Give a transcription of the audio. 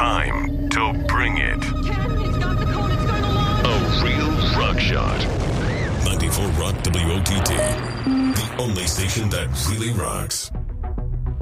time to bring it. Ken, he's got the code. It's going along. A real rock shot. 94 Rock WOTT. The only station that really rocks.